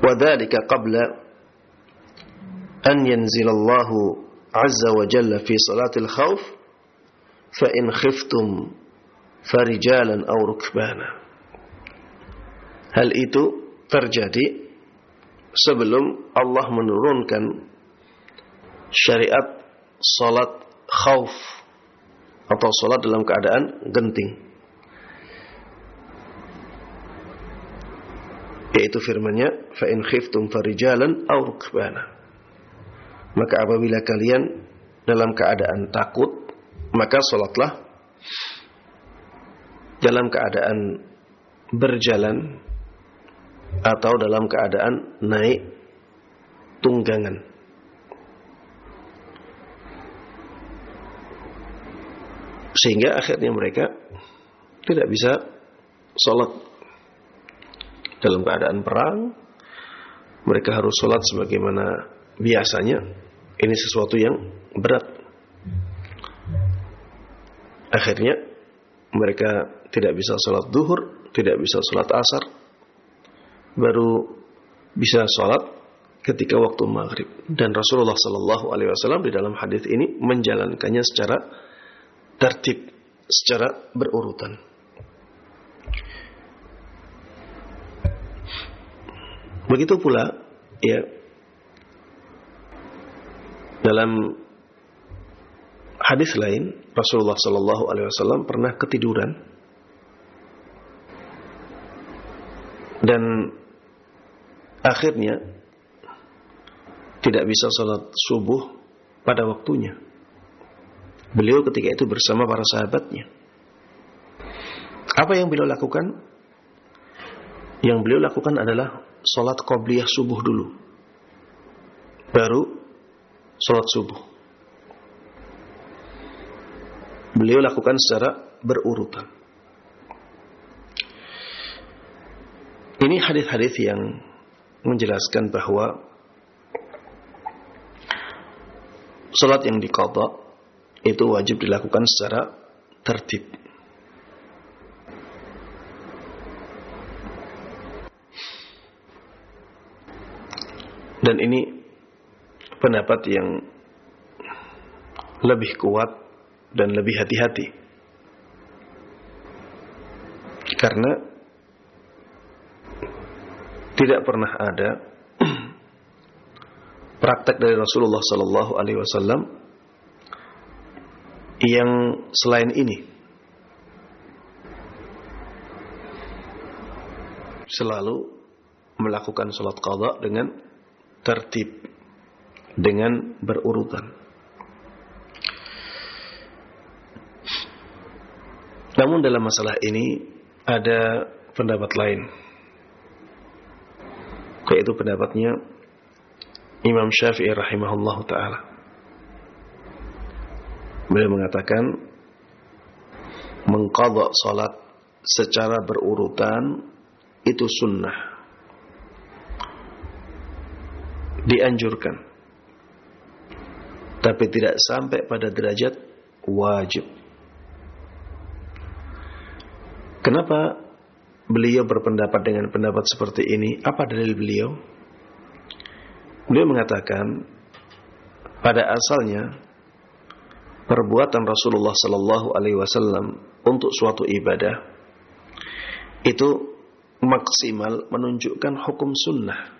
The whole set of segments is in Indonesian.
wa dzalika qabla an yanzilallahu azza wa jalla fi salatil khauf fa in khiftum farijalan aw rukbana. Hal itu terjadi sebelum Allah menurunkan syariat salat khauf atau salat dalam keadaan genting, yaitu firman-Nya fa in khiftum farijalan aw rukbana. Maka apabila kalian dalam keadaan takut, maka salatlah dalam keadaan berjalan atau dalam keadaan naik tunggangan. Sehingga akhirnya mereka tidak bisa sholat dalam keadaan perang. Mereka harus sholat sebagaimana biasanya. Ini sesuatu yang berat. Akhirnya mereka tidak bisa sholat duhur, tidak bisa sholat asar, baru bisa sholat ketika waktu maghrib. Dan Rasulullah Sallallahu Alaihi Wasallam di dalam hadis ini menjalankannya secara tertib, secara berurutan. Begitu pula, ya, dalam hadis lain Rasulullah Sallallahu Alaihi Wasallam pernah ketiduran dan akhirnya tidak bisa sholat subuh pada waktunya. Beliau ketika itu bersama para sahabatnya. Apa yang beliau lakukan? Yang beliau lakukan adalah sholat qobliyah subuh dulu, baru sholat subuh. Beliau lakukan secara berurutan. Ini hadis-hadis yang menjelaskan bahwa sholat yang diqadha itu wajib dilakukan secara tertib. Dan ini pendapat yang lebih kuat dan lebih hati-hati. Karena tidak pernah ada praktek dari Rasulullah Sallallahu Alaihi Wasallam yang selain ini. Selalu melakukan sholat qadha dengan tertib, dengan berurutan. Namun dalam masalah ini ada pendapat lain, yaitu pendapatnya Imam Syafi'i rahimahullah ta'ala. Beliau mengatakan mengqadha salat secara berurutan itu sunnah, dianjurkan, tapi tidak sampai pada derajat wajib. Kenapa beliau berpendapat dengan pendapat seperti ini? Apa dalil beliau? Beliau mengatakan pada asalnya perbuatan Rasulullah Sallallahu Alaihi Wasallam untuk suatu ibadah itu maksimal menunjukkan hukum sunnah,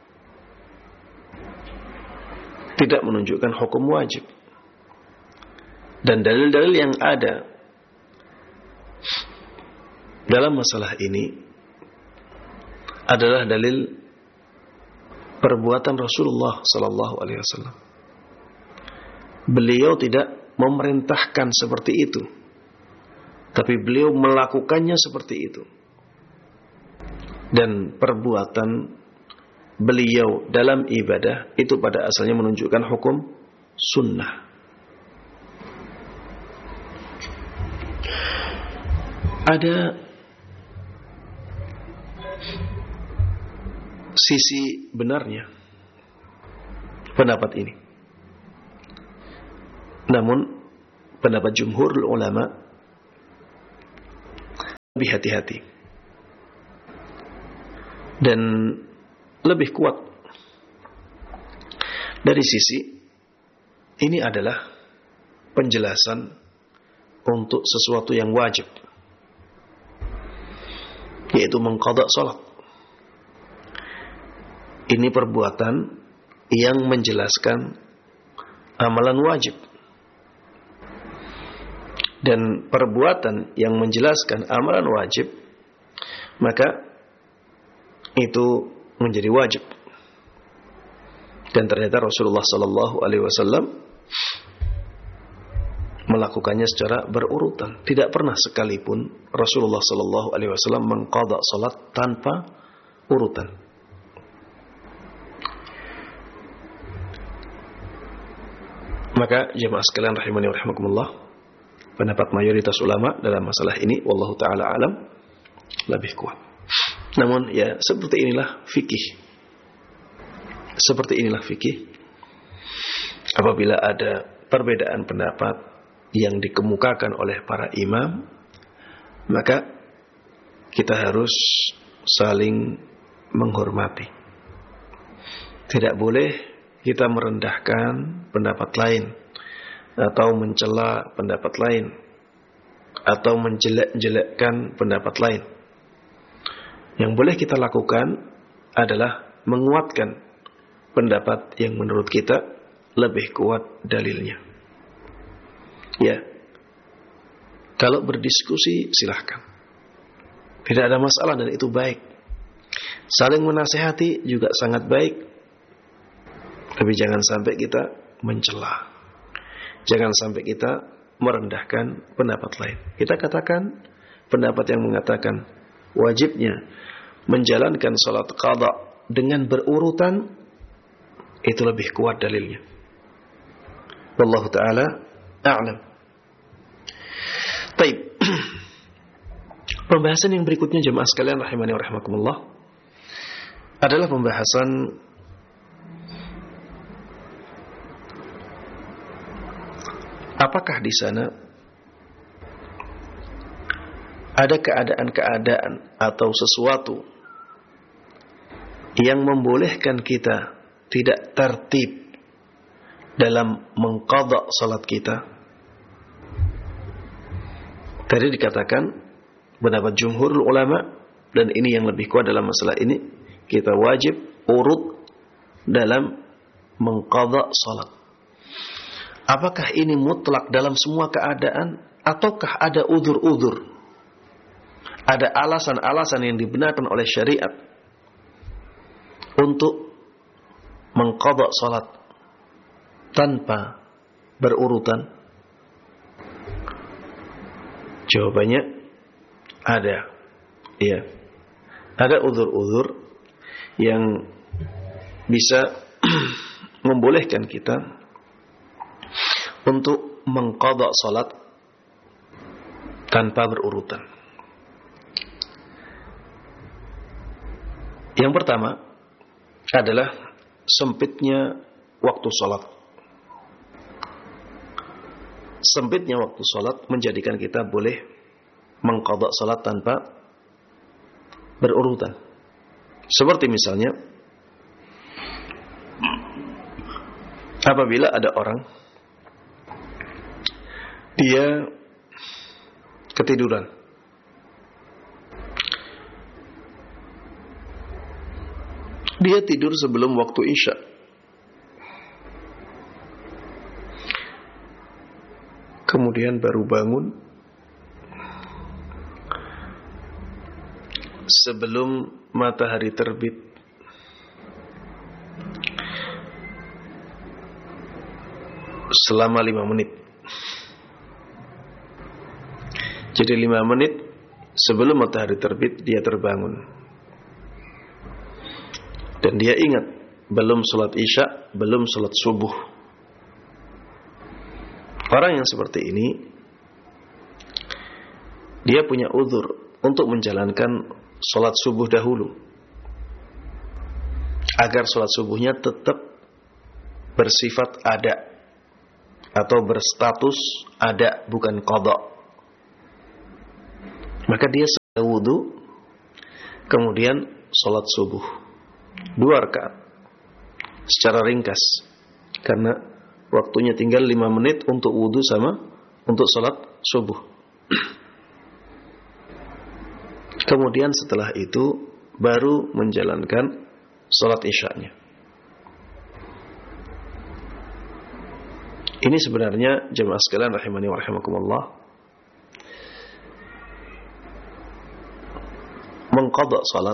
tidak menunjukkan hukum wajib. Dan dalil-dalil yang ada dalam masalah ini adalah dalil perbuatan Rasulullah Sallallahu Alaihi Wasallam. Beliau tidak memerintahkan seperti itu, tapi beliau melakukannya seperti itu. Dan perbuatan beliau dalam ibadah itu pada asalnya menunjukkan hukum sunnah. Ada sisi benarnya pendapat ini. Namun pendapat jumhur ulama lebih hati-hati. Dan lebih kuat. Dari sisi ini adalah penjelasan untuk sesuatu yang wajib, yaitu mengqadha salat. Ini perbuatan yang menjelaskan amalan wajib. Dan perbuatan yang menjelaskan amalan wajib, maka itu menjadi wajib. Dan ternyata Rasulullah sallallahu alaihi wasallam melakukannya secara berurutan. Tidak pernah sekalipun Rasulullah sallallahu alaihi wasallam mengqadha salat tanpa urutan. Maka jemaah sekalian rahimani wa rahimakumullah, pendapat mayoritas ulama dalam masalah ini wallahu taala alam lebih kuat. Namun ya seperti inilah fikih. Seperti inilah fikih. Apabila ada perbedaan pendapat yang dikemukakan oleh para imam, maka kita harus saling menghormati. Tidak boleh kita merendahkan pendapat lain, atau mencela pendapat lain, atau menjelek-jelekkan pendapat lain. Yang boleh kita lakukan adalah menguatkan pendapat yang menurut kita lebih kuat dalilnya. Ya, kalau berdiskusi silahkan, tidak ada masalah dan itu baik. Saling menasihati juga sangat baik. Tapi jangan sampai kita mencela, jangan sampai kita merendahkan pendapat lain. Kita katakan pendapat yang mengatakan wajibnya menjalankan salat qadha dengan berurutan, itu lebih kuat dalilnya. Wallahu ta'ala a'lam. Baik. Pembahasan yang berikutnya jemaah sekalian rahimani wa rahimakumullah adalah pembahasan apakah di sana ada keadaan-keadaan atau sesuatu yang membolehkan kita tidak tertib dalam mengqadha salat kita. Tadi dikatakan pendapat jumhurul ulama, dan ini yang lebih kuat dalam masalah ini, kita wajib urut dalam mengqadha salat. Apakah ini mutlak dalam semua keadaan, ataukah ada uzur-uzur, ada alasan-alasan yang dibenarkan oleh syariat untuk mengqadha salat tanpa berurutan? Jawabannya ada. Ya. Ada uzur-uzur yang bisa membolehkan kita untuk mengqadha salat tanpa berurutan. Yang pertama adalah sempitnya waktu salat. Sempitnya waktu salat menjadikan kita boleh mengqadha salat tanpa berurutan. Seperti misalnya apabila ada orang dia ketiduran, dia tidur sebelum waktu Isya, kemudian baru bangun sebelum matahari terbit, selama 5 menit. Jadi 5 menit sebelum matahari terbit dia terbangun, dan dia ingat belum sholat Isya, belum sholat subuh. Orang yang seperti ini dia punya uzur untuk menjalankan sholat subuh dahulu, agar sholat subuhnya tetap bersifat ada atau berstatus ada, bukan qadha. Maka dia wudu kemudian sholat subuh. 2 rakaat secara ringkas, karena waktunya tinggal 5 menit untuk wudu sama untuk salat subuh. Kemudian setelah itu baru menjalankan salat isya-nya. Ini sebenarnya jemaah sekalian rahimani wa rahimakumullah, mengqadha salat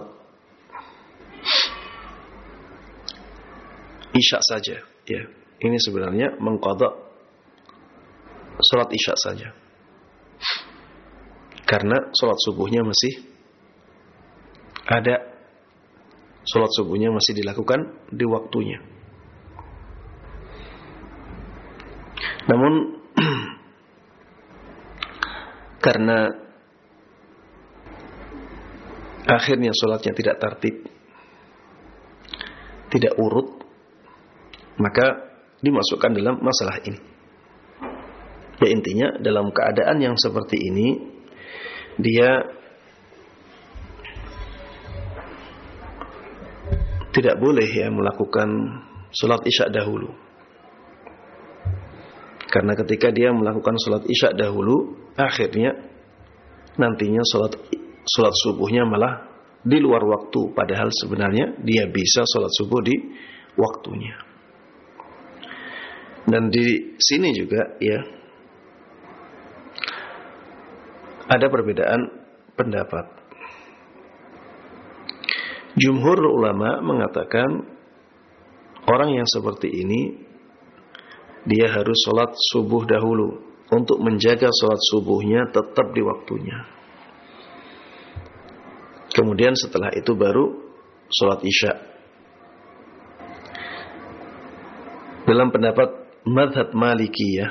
isya saja, ya. Ini sebenarnya mengqadha salat isya saja. Karena salat subuhnya masih ada, salat subuhnya masih dilakukan di waktunya. Namun karena akhirnya salatnya tidak tertib, tidak urut, maka dimasukkan dalam masalah ini. Ya, intinya dalam keadaan yang seperti ini, dia tidak boleh ya melakukan salat isya dahulu. Karena ketika dia melakukan salat isya dahulu, akhirnya nantinya salat subuhnya malah di luar waktu, padahal sebenarnya dia bisa salat subuh di waktunya. Dan di sini juga ya ada perbedaan pendapat. Jumhur ulama mengatakan orang yang seperti ini dia harus sholat subuh dahulu untuk menjaga sholat subuhnya tetap di waktunya. Kemudian setelah itu baru sholat isya. Dalam pendapat mazhab Malikiyah,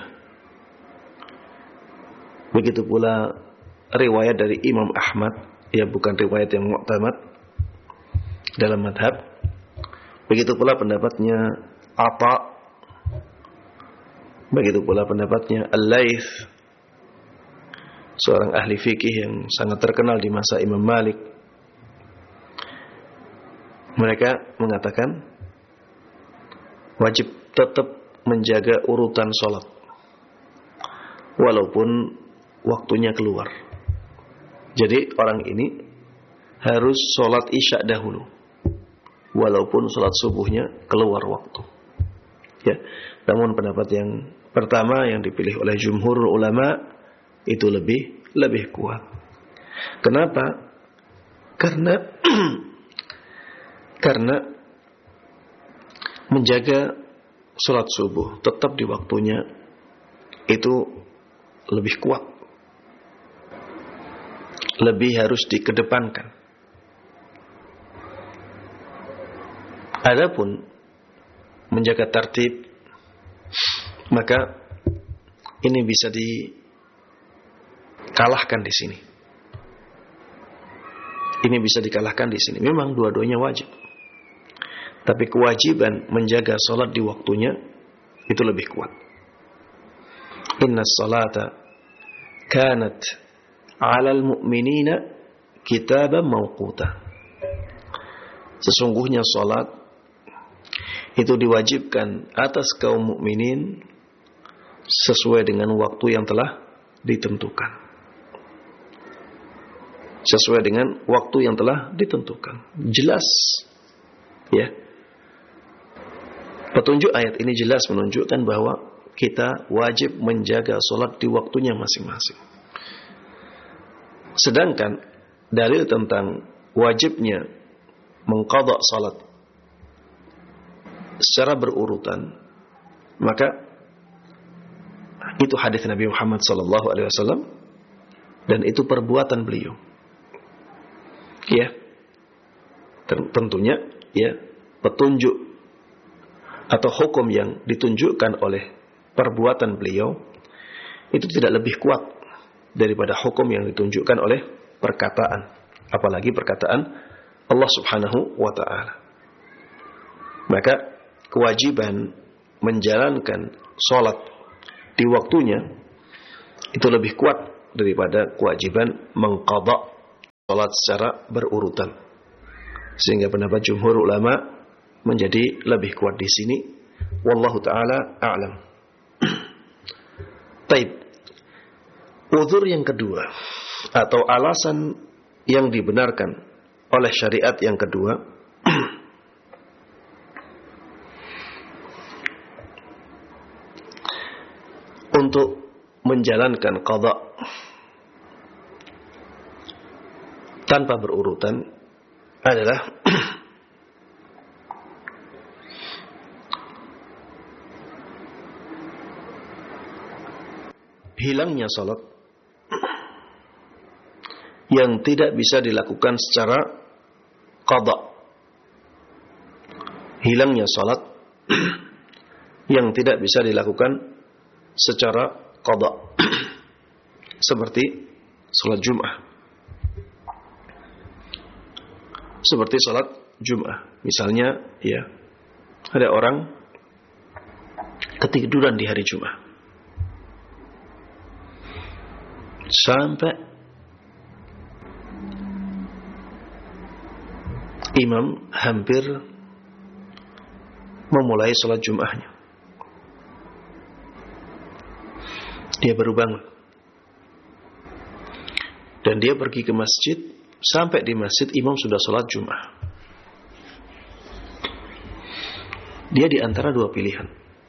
begitu pula riwayat dari Imam Ahmad, ya bukan riwayat yang mu'tamad dalam madhab. Begitu pula pendapatnya Atha, begitu pula pendapatnya Al-Laits, seorang ahli fikih yang sangat terkenal di masa Imam Malik. Mereka mengatakan wajib tetap menjaga urutan sholat walaupun waktunya keluar. Jadi orang ini harus sholat isya dahulu walaupun sholat subuhnya keluar waktu, ya. Namun pendapat yang pertama yang dipilih oleh jumhur ulama itu lebih kuat. Kenapa? Karena menjaga sholat subuh tetap di waktunya itu lebih kuat, lebih harus dikedepankan. Adapun menjaga tertib, maka ini bisa dikalahkan di sini. Ini bisa dikalahkan di sini. Memang dua-duanya wajib, tapi kewajiban menjaga salat di waktunya itu lebih kuat. Inna salata kanat 'alal mu'minina kitaban mawquta. Sesungguhnya salat itu diwajibkan atas kaum mukminin sesuai dengan waktu yang telah ditentukan. Sesuai dengan waktu yang telah ditentukan. Jelas, ya. Petunjuk ayat ini jelas menunjukkan bahwa kita wajib menjaga salat di waktunya masing-masing. Sedangkan dalil tentang wajibnya mengqadha salat secara berurutan, maka itu hadis Nabi Muhammad SAW dan itu perbuatan beliau. Ya, tentunya ya petunjuk atau hukum yang ditunjukkan oleh perbuatan beliau itu tidak lebih kuat daripada hukum yang ditunjukkan oleh perkataan, apalagi perkataan Allah Subhanahu wa ta'ala. Maka kewajiban menjalankan sholat di waktunya itu lebih kuat daripada kewajiban mengqadha sholat secara berurutan. Sehingga pendapat jumhur ulama menjadi lebih kuat di sini. Wallahu taala a'lam. Taib. Uzur yang kedua atau alasan yang dibenarkan oleh syariat yang kedua untuk menjalankan qada tanpa berurutan adalah hilangnya salat yang tidak bisa dilakukan secara qada. Hilangnya salat yang tidak bisa dilakukan secara qada. Seperti salat Jum'ah. Seperti salat Jum'ah. Misalnya, ya, ada orang ketiduran di hari Jum'ah. Sampai imam hampir memulai salat Jum'ahnya. Dia baru bangun. Dan dia pergi ke masjid. Sampai di masjid imam sudah salat Jum'ah. Dia di antara dua pilihan.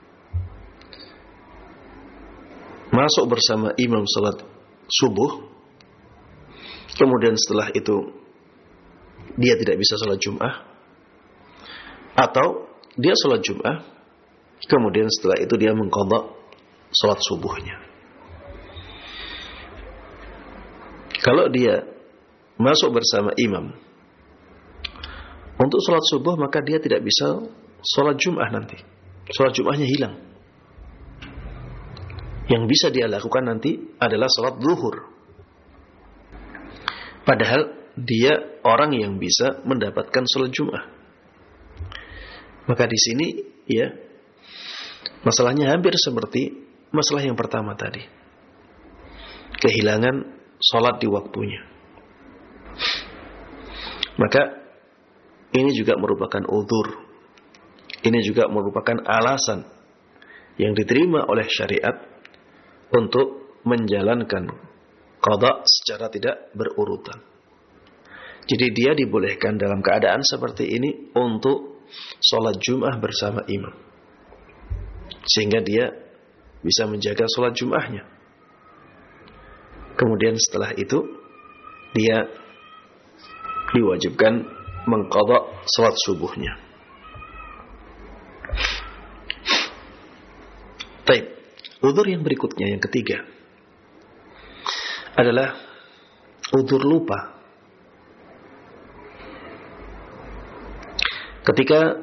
Masuk bersama imam salat subuh. Kemudian setelah itu dia tidak bisa salat Jum'ah. Atau dia salat Jum'ah. Kemudian setelah itu dia mengqadha salat subuhnya. Kalau dia masuk bersama imam untuk sholat subuh, maka dia tidak bisa sholat Jum'ah nanti. Sholat Jum'ahnya hilang. Yang bisa dia lakukan nanti adalah sholat zuhur. Padahal dia orang yang bisa mendapatkan sholat Jum'ah. Maka di sini, ya, masalahnya hampir seperti masalah yang pertama tadi. Kehilangan sholat di waktunya. Maka ini juga merupakan uzur. Ini juga merupakan alasan yang diterima oleh syariat untuk menjalankan qada secara tidak berurutan. Jadi dia dibolehkan dalam keadaan seperti ini untuk sholat Jum'ah bersama imam. Sehingga dia bisa menjaga sholat Jum'ahnya. Kemudian setelah itu dia diwajibkan mengqadha salat subuhnya. Baik, uzur yang berikutnya yang ketiga adalah uzur lupa. Ketika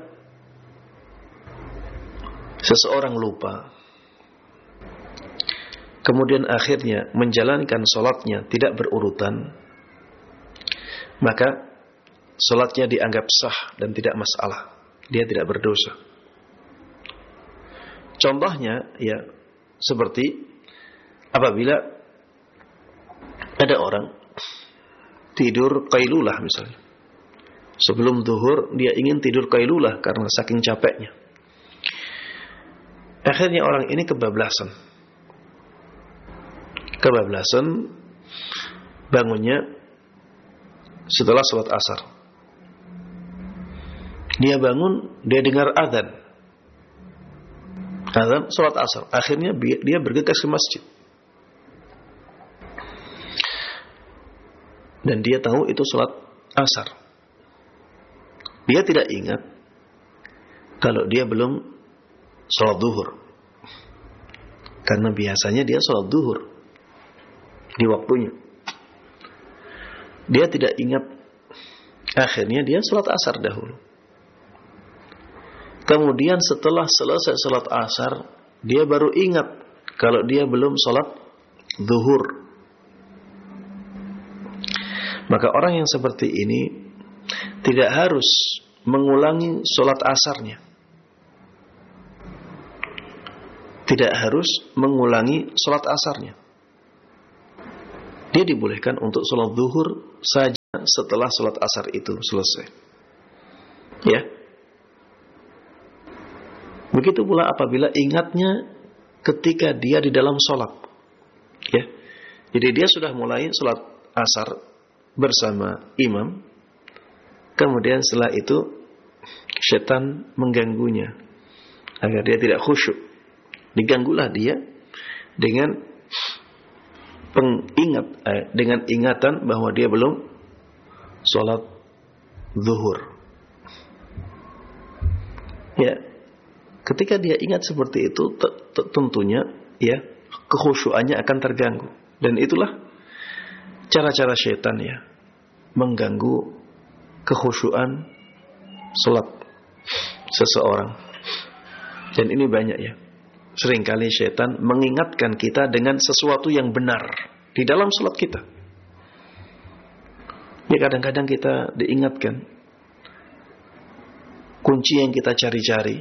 seseorang lupa, kemudian akhirnya menjalankan sholatnya tidak berurutan, maka sholatnya dianggap sah dan tidak masalah. Dia tidak berdosa. Contohnya, ya, seperti apabila ada orang tidur qailulah misalnya. Sebelum zuhur dia ingin tidur qailulah karena saking capeknya. Akhirnya orang ini kebablasan bangunnya setelah sholat asar. Dia bangun, dia dengar azan sholat asar. Akhirnya dia bergegas ke masjid. Dan dia tahu itu sholat asar. Dia tidak ingat kalau dia belum sholat zuhur. Karena biasanya dia sholat zuhur di waktunya. Dia tidak ingat. Akhirnya dia sholat asar dahulu. Kemudian setelah selesai sholat asar, dia baru ingat kalau dia belum sholat zuhur. Maka orang yang seperti ini tidak harus mengulangi sholat asarnya. Tidak harus mengulangi sholat asarnya. Dia dibolehkan untuk sholat zuhur saja setelah sholat asar itu selesai. Ya. Begitu pula apabila ingatnya ketika dia di dalam sholat. Ya. Jadi dia sudah mulai sholat asar bersama imam. Kemudian setelah itu setan mengganggunya agar dia tidak khusyuk. Diganggulah dia dengan dengan ingatan bahwa dia belum sholat zuhur. Ya, ketika dia ingat seperti itu, tentunya ya kekhusyuannya akan terganggu. Dan itulah cara-cara syaitan ya mengganggu kekhusyuan sholat seseorang. Dan ini banyak ya. Seringkali syaitan mengingatkan kita dengan sesuatu yang benar di dalam sholat kita. Ya, kadang-kadang kita diingatkan kunci yang kita cari-cari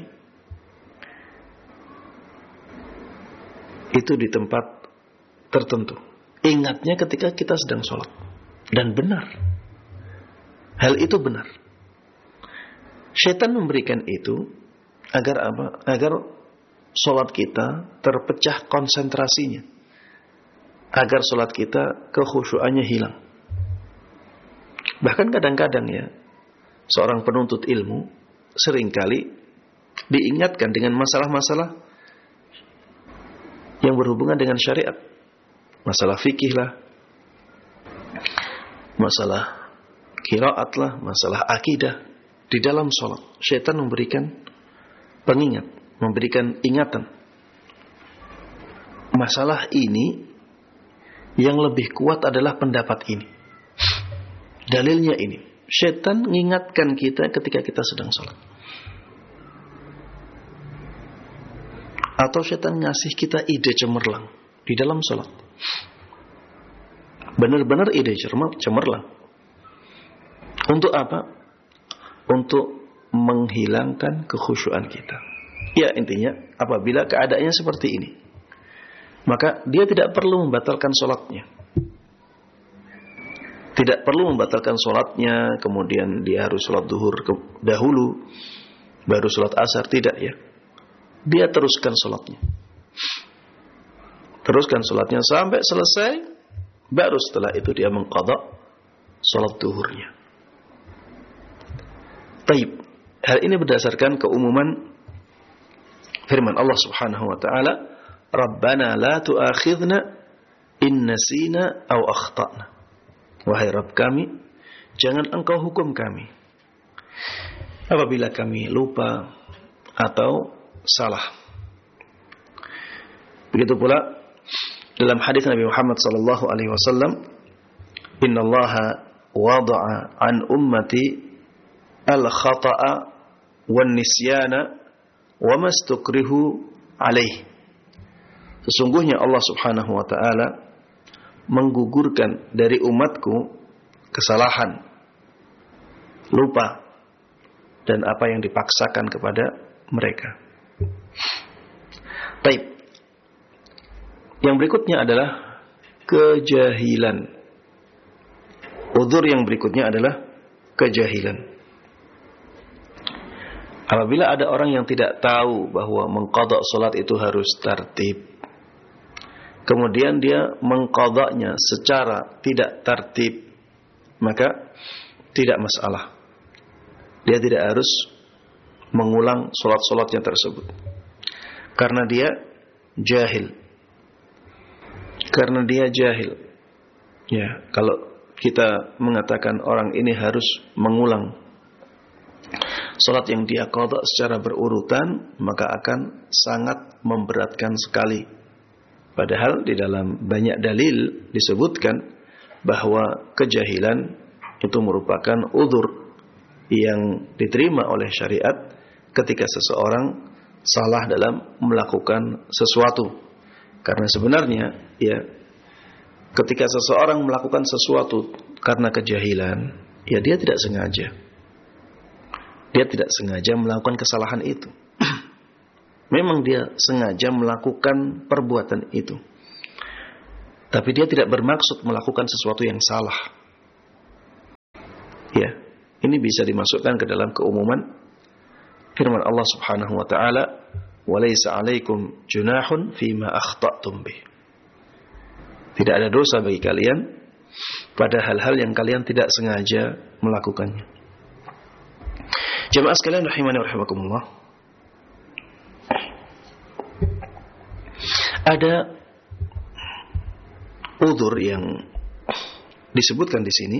itu di tempat tertentu. Ingatnya ketika kita sedang sholat. Dan benar. Hal itu benar. Syaitan memberikan itu agar apa? Agar sholat kita terpecah konsentrasinya. Agar sholat kita kekhusyuannya hilang. Bahkan kadang-kadang ya, seorang penuntut ilmu seringkali diingatkan dengan masalah-masalah yang berhubungan dengan syariat. Masalah fikih lah, masalah qiraat lah, masalah akidah. Di dalam sholat, syaitan memberikan pengingat, memberikan ingatan. Masalah ini yang lebih kuat adalah pendapat ini. Dalilnya ini. Syaitan mengingatkan kita ketika kita sedang sholat. Atau syaitan ngasih kita ide cemerlang di dalam sholat. Benar-benar ide cemerlang. Untuk apa? Untuk menghilangkan kekhusyuan kita. Ya, intinya apabila keadaannya seperti ini, maka dia tidak perlu membatalkan sholatnya. Tidak perlu membatalkan sholatnya, kemudian dia harus sholat zuhur dahulu, baru sholat asar. Tidak ya. Dia teruskan sholatnya. Teruskan sholatnya sampai selesai, baru setelah itu dia mengqadha sholat zuhurnya. Taib. Hal ini berdasarkan keumuman firman Allah Subhanahu wa taala, "Rabbana la tu'akhidna in nasina aw akhtana." Wahai Rabb kami, jangan engkau hukum kami apabila kami lupa atau salah. Begitu pula dalam hadis Nabi Muhammad sallallahu alaihi wasallam, "Innallaha wada'a an ummati al-khata'a wan nisyana wa mastukrihu alaih." Sesungguhnya Allah Subhanahu wa taala menggugurkan dari umatku kesalahan, lupa, dan apa yang dipaksakan kepada mereka. Baik. Yang berikutnya adalah kejahilan. Udzur yang berikutnya adalah kejahilan. Apabila ada orang yang tidak tahu bahwa mengqadha salat itu harus tertib, kemudian dia mengqadhanya secara tidak tertib, maka tidak masalah. Dia tidak harus mengulang salat-salatnya tersebut. Karena dia jahil. Karena dia jahil. Ya, kalau kita mengatakan orang ini harus mengulang salat yang dia qadha secara berurutan, maka akan sangat memberatkan sekali. Padahal di dalam banyak dalil disebutkan bahwa kejahilan itu merupakan udzur yang diterima oleh syariat ketika seseorang salah dalam melakukan sesuatu. Karena sebenarnya ya, ketika seseorang melakukan sesuatu karena kejahilan, ya dia tidak sengaja. Dia tidak sengaja melakukan kesalahan itu. Memang dia sengaja melakukan perbuatan itu. Tapi dia tidak bermaksud melakukan sesuatu yang salah. Ya, ini ini bisa dimasukkan ke dalam keumuman firman Allah Subhanahu wa taala, "Walaysa 'alaikum junahun fima akhta'tum bih." Tidak ada dosa bagi kalian pada hal-hal yang kalian tidak sengaja melakukannya. Jemaah sekalian rahimani wa rahimakumullah. Ada udzur yang disebutkan di sini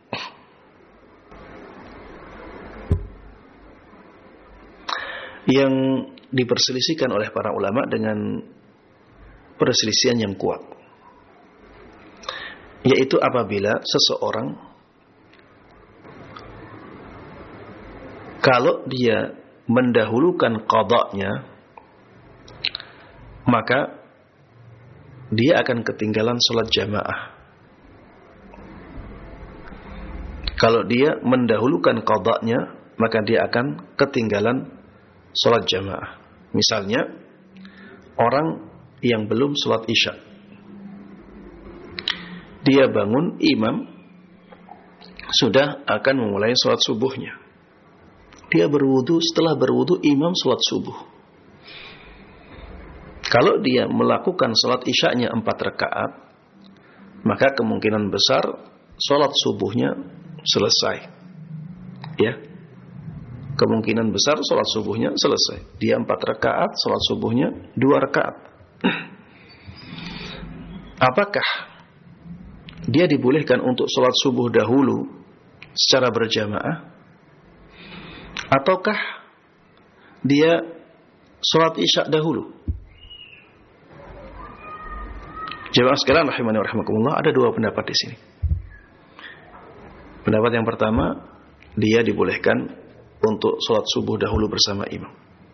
yang diperselisihkan oleh para ulama dengan perselisihan yang kuat, yaitu apabila seseorang kalau dia mendahulukan qadanya, maka dia akan ketinggalan sholat jamaah. Kalau dia mendahulukan qadanya, maka dia akan ketinggalan sholat jamaah. Misalnya orang yang belum sholat isya, dia bangun, imam sudah akan memulai sholat subuhnya. Dia berwudu, setelah berwudu imam sholat subuh. Kalau dia melakukan sholat isyanya 4 rakaat, maka kemungkinan besar sholat subuhnya selesai. Ya, kemungkinan besar sholat subuhnya selesai. Dia 4 rakaat, sholat subuhnya 2 rakaat. Apakah dia dibolehkan untuk sholat subuh dahulu secara berjamaah, ataukah dia sholat isya dahulu? Jemaah sekalian rahimani wa rahimakumullah, ada 2 pendapat di sini. Pendapat yang pertama, dia dibolehkan untuk sholat subuh dahulu bersama imam.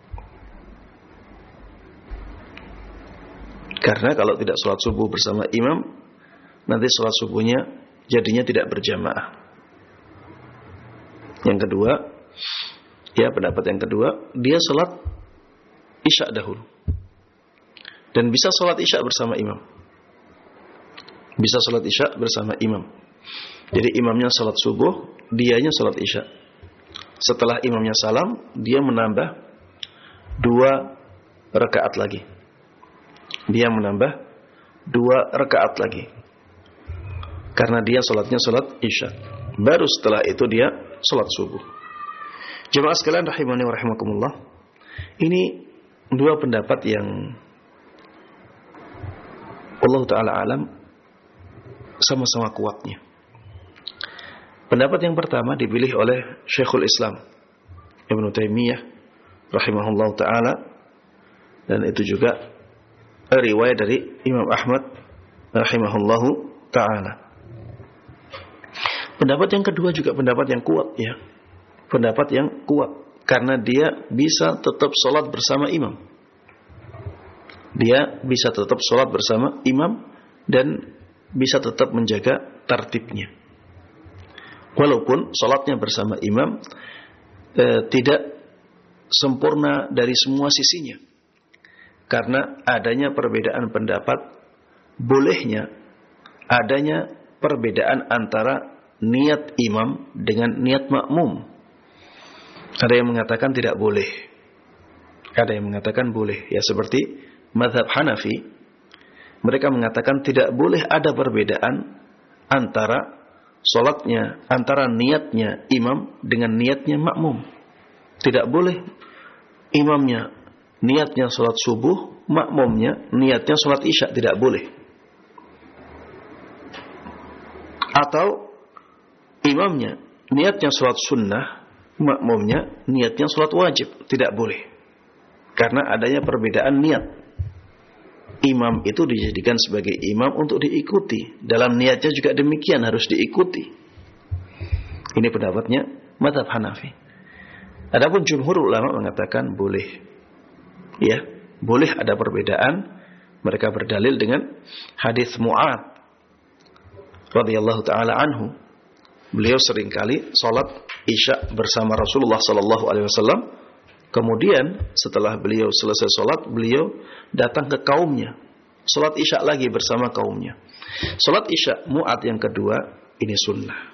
Karena kalau tidak sholat subuh bersama imam, nanti sholat subuhnya jadinya tidak berjamaah. Yang kedua, ya pendapat yang kedua, dia sholat isya dahulu. Dan bisa sholat isya bersama imam. Bisa sholat isya bersama imam. Jadi imamnya sholat subuh, dianya sholat isya. Setelah imamnya salam, dia menambah 2 rakaat lagi. Dia menambah 2 rakaat lagi. Karena dia sholatnya sholat isya. Baru setelah itu dia sholat subuh. Jemaah sekalian rahimani wa rahimakumullah, ini 2 pendapat yang Allah Ta'ala alam sama-sama kuatnya. Pendapat yang pertama dipilih oleh Syekhul Islam Ibnu Taimiyah rahimahullah ta'ala, dan itu juga riwayat dari Imam Ahmad rahimahullahu ta'ala. Pendapat yang kedua juga pendapat yang kuat, ya. Pendapat yang kuat karena dia bisa tetap sholat bersama imam. Dia bisa tetap sholat bersama imam dan bisa tetap menjaga tartibnya. Walaupun sholatnya bersama imam tidak sempurna dari semua sisinya, karena adanya perbedaan pendapat, bolehnya adanya perbedaan antara niat imam dengan niat makmum. Ada yang mengatakan tidak boleh, ada yang mengatakan boleh. Ya, seperti mazhab Hanafi, mereka mengatakan tidak boleh ada perbedaan antara sholatnya, antara niatnya imam dengan niatnya makmum. Tidak boleh imamnya niatnya sholat subuh, makmumnya niatnya sholat isya, tidak boleh. Atau imamnya niatnya sholat sunnah, makmumnya niatnya sholat wajib, tidak boleh. Karena adanya perbedaan niat. Imam itu dijadikan sebagai imam untuk diikuti. Dalam niatnya juga demikian, harus diikuti. Ini pendapatnya mazhab Hanafi. Adapun jumhur ulama mengatakan boleh. Ya, boleh ada perbedaan. Mereka berdalil dengan hadis Mu'adz radhiyallahu taala anhu. Beliau seringkali salat isya bersama Rasulullah sallallahu alaihi wasallam. Kemudian setelah beliau selesai sholat, beliau datang ke kaumnya, sholat isya lagi bersama kaumnya. Sholat isya Mu'adz yang kedua ini sunnah.